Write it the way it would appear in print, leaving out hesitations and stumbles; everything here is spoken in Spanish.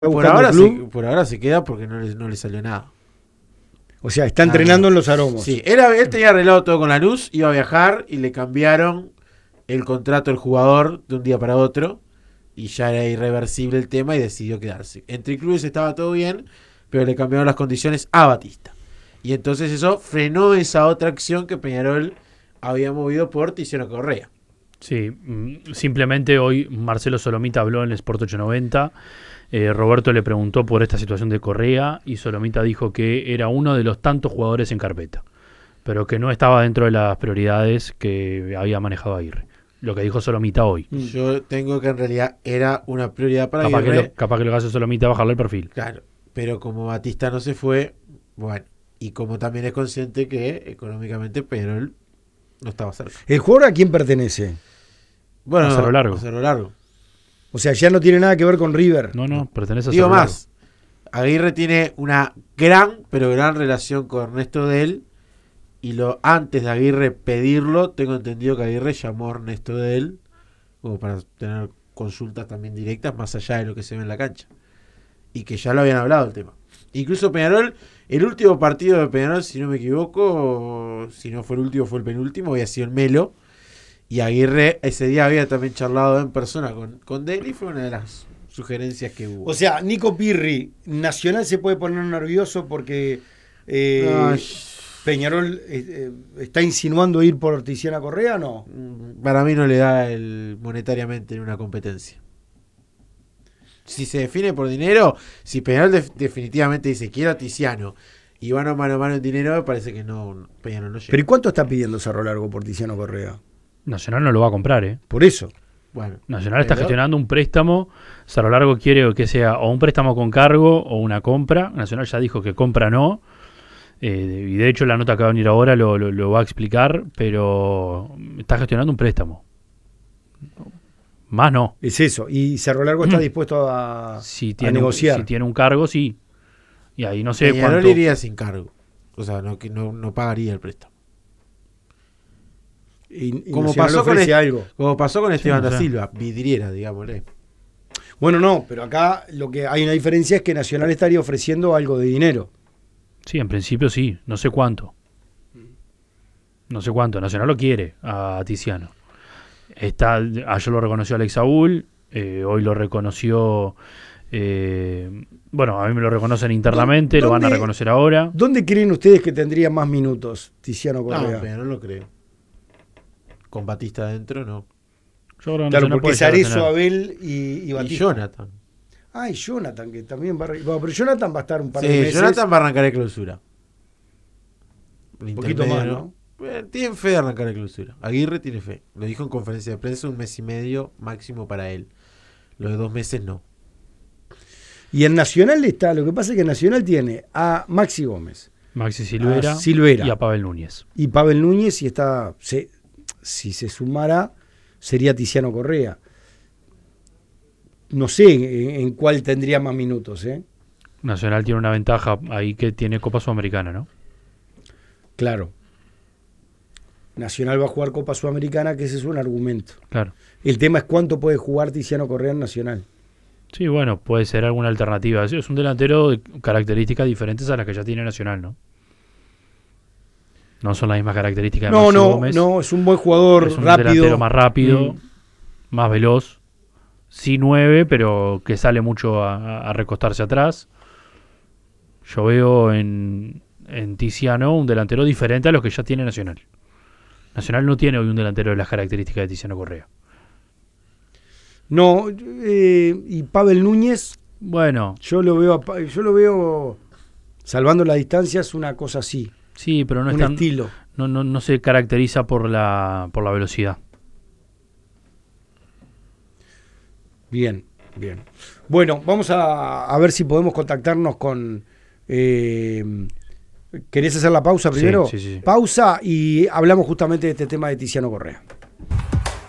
Por ahora se queda porque no le salió nada. O sea, está entrenando en los Aromos. Sí, él tenía arreglado todo con Lanús, iba a viajar y le cambiaron el contrato del jugador de un día para otro y ya era irreversible el tema y decidió quedarse. Entre clubes estaba todo bien, pero le cambiaron las condiciones a Batista. Y entonces eso frenó esa otra acción que Peñarol había movido por Tiziano Correa. Sí, simplemente hoy Marcelo Solomita habló en el Sport 890. Roberto le preguntó por esta situación de Correa y Solomita dijo que era uno de los tantos jugadores en carpeta, pero que no estaba dentro de las prioridades que había manejado Aguirre. Lo que dijo Solomita hoy. Yo tengo que en realidad era una prioridad para Aguirre. Capaz que lo que hace Solomita es bajarle el perfil. Claro, pero como Batista no se fue, bueno, y como también es consciente que económicamente Peñarol no estaba cerca. ¿El jugador a quién pertenece? Bueno, a Cerro Largo. A Cerro Largo. O sea, ya no tiene nada que ver con River. No, pertenece a Digo Cerro Largo. más, Aguirre tiene una gran relación con Ernesto Del, y antes de Aguirre pedirlo, tengo entendido que Aguirre llamó a Ernesto Del como para tener consultas también directas más allá de lo que se ve en la cancha. Y que ya lo habían hablado el tema. Incluso Peñarol, el último partido de Peñarol, si no me equivoco, si no fue el último, fue el penúltimo, había sido en Melo. Y Aguirre ese día había también charlado en persona con Del y fue una de las sugerencias que hubo. O sea, Nico Pirri, Nacional se puede poner nervioso porque Peñarol está insinuando ir por Tiziano Correa, ¿no? Para mí no le da monetariamente en una competencia. Si se define por dinero, si Peñarol definitivamente dice quiero a Tiziano y van mano a mano en dinero, me parece que no, Peñarol no llega. ¿Pero y cuánto está pidiendo Cerro Largo por Tiziano Correa? Nacional no lo va a comprar, ¿eh? Por eso. Bueno, Nacional está gestionando un préstamo. Cerro Largo quiere que sea o un préstamo con cargo o una compra. Nacional ya dijo que compra no. Y de hecho la nota que va a venir ahora lo va a explicar, pero está gestionando un préstamo. Más no. Es eso. Y Cerro Largo está dispuesto a negociar. Si tiene un cargo, sí. Y ahí no sé Peñarol cuánto. iría sin cargo. O sea, no pagaría el préstamo. Y como pasó con Esteban da Silva, vidriera, digámosle. Bueno, no, pero acá lo que hay una diferencia es que Nacional estaría ofreciendo algo de dinero. Sí, en principio sí, no sé cuánto. Nacional lo quiere a Tiziano. Ayer lo reconoció Alex Saúl, hoy lo reconoció, bueno, a mí me lo reconocen internamente, lo van a reconocer ahora. ¿Dónde creen ustedes que tendría más minutos Tiziano Correa? No lo creo. Con Batista adentro, no. Yo creo que claro, porque es Arezzo, Abel y Batista. Y Jonathan. Y Jonathan, que también va a... Bueno, pero Jonathan va a estar un par de meses. Jonathan va a arrancar de clausura. Un poquito más, ¿no? Tienen fe de arrancar de clausura. Aguirre tiene fe. Lo dijo en conferencia de prensa, 1 mes y medio máximo para él. Lo de 2 meses no. Y en Nacional está, lo que pasa es que Nacional tiene a Maxi Gómez. Maxi Silvera. Y a Pavel Núñez. Y Pavel Núñez, y está... Si se sumara, sería Tiziano Correa. No sé en cuál tendría más minutos, ¿eh? Nacional tiene una ventaja ahí que tiene Copa Sudamericana, ¿no? Claro. Nacional va a jugar Copa Sudamericana, que ese es un argumento. Claro. El tema es cuánto puede jugar Tiziano Correa en Nacional. Sí, bueno, puede ser alguna alternativa. Es un delantero de características diferentes a las que ya tiene Nacional, ¿no? No son las mismas características de Maxi Gómez. No, es un buen jugador, es un rápido. Delantero más rápido, más veloz. Sí 9, pero que sale mucho a recostarse atrás. Yo veo en Tiziano un delantero diferente a los que ya tiene Nacional. Nacional no tiene hoy un delantero de las características de Tiziano Correa. No, y Pavel Núñez, bueno, yo lo veo salvando las distancias, una cosa así. Sí, pero no es tan estilo. No se caracteriza por la velocidad. Bien. Bueno, vamos a ver si podemos contactarnos con... ¿Querés hacer la pausa primero? Sí. Pausa y hablamos justamente de este tema de Tiziano Correa.